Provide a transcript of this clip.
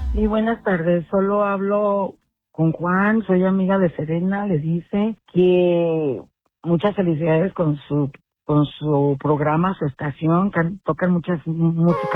Sí, buenas tardes. Solo hablo con Juan, soy amiga de Serena. Le dice que muchas felicidades con su programa, su estación. Tocan muchas música